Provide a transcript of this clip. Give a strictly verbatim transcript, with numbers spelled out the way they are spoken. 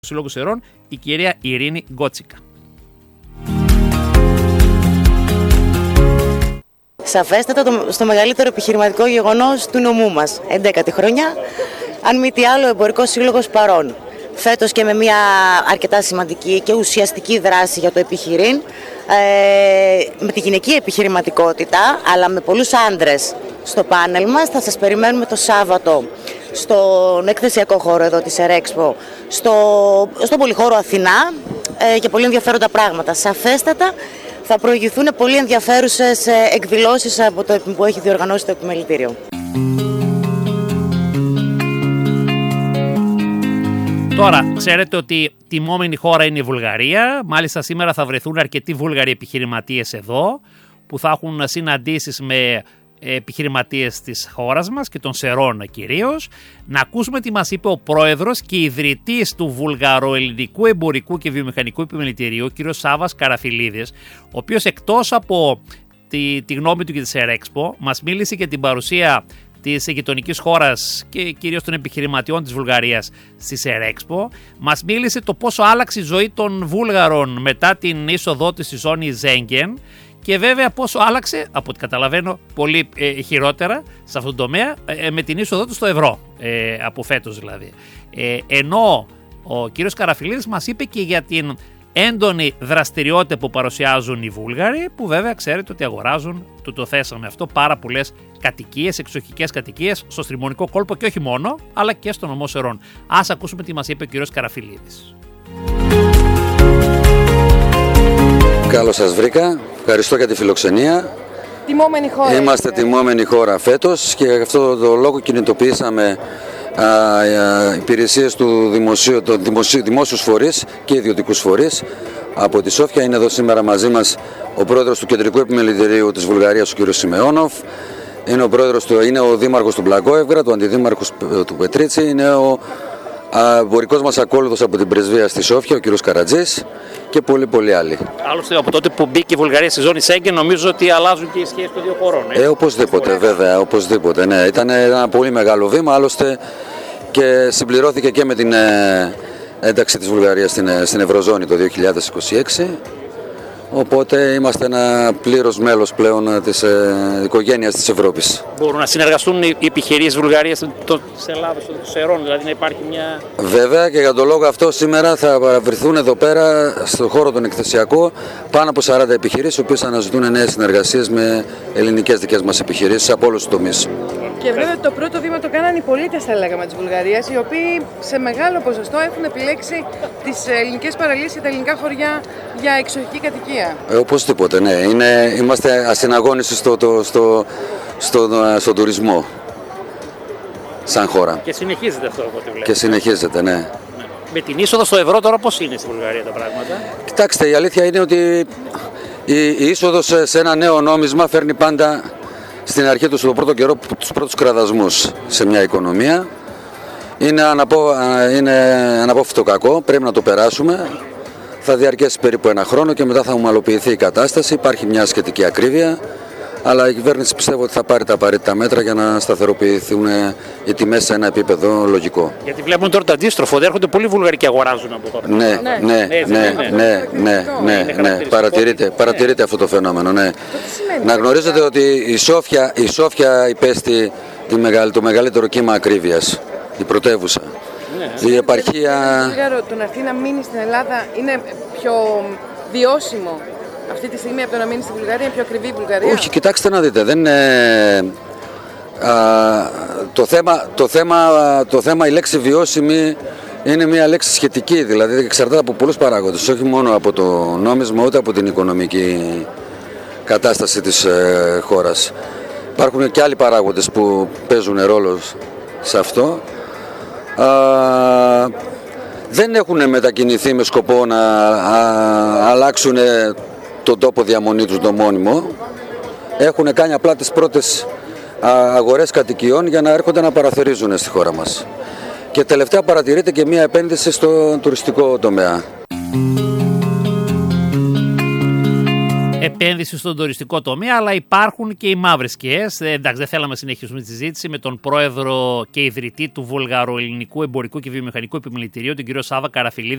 Σύλλογου Σερών, η κυρία Ειρήνη Γκότσικα. Σαφέστατα το, στο μεγαλύτερο επιχειρηματικό γεγονός του νομού μας, έντεκατη χρονιά, αν μη τι άλλο, ο Εμπορικός Σύλλογος παρών. Φέτος και με μια αρκετά σημαντική και ουσιαστική δράση για το επιχειρήν, ε, με τη γυναική επιχειρηματικότητα, αλλά με πολλούς άντρες στο πάνελ μας. Θα σας περιμένουμε το Σάββατο στον εκθεσιακό χώρο εδώ της Ερέξπο, στο, στο πολυχώρο Αθηνά, ε, για πολύ ενδιαφέροντα πράγματα. Σαφέστατα θα προηγηθούν πολύ ενδιαφέρουσες εκδηλώσεις από το, που έχει διοργανώσει το Επιμελητήριο. Τώρα, ξέρετε ότι τιμόμενη χώρα είναι η Βουλγαρία. Μάλιστα σήμερα θα βρεθούν αρκετοί Βούλγαροι επιχειρηματίες εδώ, που θα έχουν συναντήσεις με επιχειρηματίες της χώρας μας και των Σερών κυρίως. Να ακούσουμε τι μας είπε ο πρόεδρος και ιδρυτής του Βουλγαροελληνικού Εμπορικού και Βιομηχανικού Επιμελητηρίου, ο κ. Σάββας Καραφιλίδης, ο οποίος εκτός από τη, τη γνώμη του και της Ερέξπο, μας μίλησε για την παρουσία της γειτονικής χώρας και κυρίως των επιχειρηματιών της Βουλγαρίας στη Ερέξπο. Μας μίλησε το πόσο άλλαξε η ζωή των Βούλγαρων μετά την είσοδό της στη ζώνη Σέγγεν. Και βέβαια πόσο άλλαξε, από ό,τι καταλαβαίνω, πολύ ε, χειρότερα σε αυτόν τον τομέα ε, με την είσοδό του στο ευρώ, ε, από φέτος δηλαδή. Ε, ενώ ο κύριος Καραφιλίδης μας είπε και για την έντονη δραστηριότητα που παρουσιάζουν οι Βούλγαροι, που βέβαια ξέρετε ότι αγοράζουν, του το θέσαμε αυτό, πάρα πολλές κατοικίες, εξοχικές κατοικίες στο Στριμονικό κόλπο και όχι μόνο, αλλά και στο νομό Σερών. Ας ακούσουμε τι μας είπε ο κύριος Καραφιλίδης. Καλώς σας βρήκα. Ευχαριστώ για τη φιλοξενία. Τιμόμενη χώρα. Είμαστε είστε. τιμόμενη χώρα φέτος και γι' αυτό το λόγο κινητοποιήσαμε α, α, υπηρεσίες του δημοσίου, το δημοσίου, δημόσιους φορείς και ιδιωτικούς φορείς. Από τη Σόφια είναι εδώ σήμερα μαζί μας ο πρόεδρος του Κεντρικού Επιμελητηρίου της Βουλγαρίας, ο κ. Σιμεώνοφ. Είναι ο, πρόεδρος του, είναι ο δήμαρχος του Μπλαγκόεβγραντ, ο αντιδήμαρχος του Πετρίτσι. Είναι ο εμπορικός μας ακόλουθος από την πρεσβεία στη Σόφια, ο κ. Καρατζής, και πολλοί πολλοί άλλοι. Άλλωστε από τότε που μπήκε η Βουλγαρία στη ζώνη Σέγγεν, νομίζω ότι αλλάζουν και οι σχέσεις των δύο χωρών. Ε, ε οπωσδήποτε, βέβαια, οπωσδήποτε. Ναι. Ήταν ένα πολύ μεγάλο βήμα, άλλωστε και συμπληρώθηκε και με την ε, ένταξη της Βουλγαρίας στην, στην Ευρωζώνη το δύο χιλιάδες είκοσι έξι. Οπότε είμαστε ένα πλήρως μέλος πλέον της ε, οικογένειας της Ευρώπης. Μπορούν να συνεργαστούν οι επιχειρήσεις Βουλγαρίας της Ελλάδας, των Σερών, δηλαδή να υπάρχει μια... Βέβαια, και για τον λόγο αυτό σήμερα θα βρεθούν εδώ πέρα στον χώρο τον εκθεσιακό πάνω από σαράντα επιχειρήσεις, οι οποίες αναζητούν νέες συνεργασίες με ελληνικές δικές μας επιχειρήσεις από όλους τους τομείς. Και βέβαια το πρώτο βήμα το κάνανε οι πολίτες, θα λέγαμε, της Βουλγαρίας, οι οποίοι σε μεγάλο ποσοστό έχουν επιλέξει τις ελληνικές παραλίες και τα ελληνικά χωριά για εξοχική κατοικία. Ε, οπωσδήποτε, ναι. Είναι, είμαστε ασυναγώνιστοι στο, στο, στο, στο, στον τουρισμό σαν χώρα. Και συνεχίζεται αυτό από ό,τι βλέπω. Και συνεχίζεται, ναι. Με την είσοδο στο ευρώ τώρα πώς είναι στη Βουλγαρία τα πράγματα? Κοιτάξτε, η αλήθεια είναι ότι η, η είσοδος σε ένα νέο νόμισμα φέρνει πάντα στην αρχή του, στον πρώτο καιρό, τους πρώτους κραδασμούς σε μια οικονομία. Είναι, αναπο, είναι αναπόφευκτο κακό, πρέπει να το περάσουμε. Θα διαρκέσει περίπου ένα χρόνο και μετά θα ομαλοποιηθεί η κατάσταση. Υπάρχει μια σχετική ακρίβεια, αλλά η κυβέρνηση πιστεύω ότι θα πάρει τα απαραίτητα μέτρα για να σταθεροποιηθούν οι τιμές σε ένα επίπεδο λογικό. Γιατί βλέπουμε τώρα το αντίστροφο, ότι έρχονται πολλοί Βουλγαροί και αγοράζουν από τότε. Ναι, ναι, ναι, ναι, ναι, ναι, ναι, ναι. Παρατηρείται, παρατηρείται αυτό το φαινόμενο, ναι. Να γνωρίζετε ότι η Σόφια, η Σόφια υπέστη το μεγαλύτερο κύμα ακρίβειας, η πρωτεύουσα. Η επαρχία... Το να έρθει να μείνει στην Ελλάδα είναι πιο βιώσιμο αυτή τη στιγμή από το να μείνει στη Βουλγαρία, είναι πιο ακριβή η Βουλγαρία? Όχι, κοιτάξτε να δείτε, δεν είναι... Α, το, θέμα, το, θέμα, το θέμα, η λέξη βιώσιμη είναι μια λέξη σχετική, δηλαδή εξαρτάται από πολλούς παράγοντες, όχι μόνο από το νόμισμα, ούτε από την οικονομική κατάσταση της ε, χώρας. Υπάρχουν και άλλοι παράγοντες που παίζουν ρόλο σε αυτό. Α, δεν έχουν μετακινηθεί με σκοπό να α, αλλάξουν τον τόπο διαμονή τους το μόνιμο. Έχουν κάνει απλά τις πρώτες α, αγορές κατοικιών για να έρχονται να παραθερίζουν στη χώρα μας. Και τελευταία παρατηρείται και μία επένδυση στο τουριστικό τομέα. επένδυση στον τουριστικό τομέα, αλλά υπάρχουν και οι μαύρες σκιές. Ε, εντάξει, δεν θέλαμε να συνεχίσουμε τη συζήτηση με τον πρόεδρο και ιδρυτή του Βουλγαροελληνικού Εμπορικού και Βιομηχανικού Επιμελητηρίου, τον κύριο Σάβα Καραφιλίδη.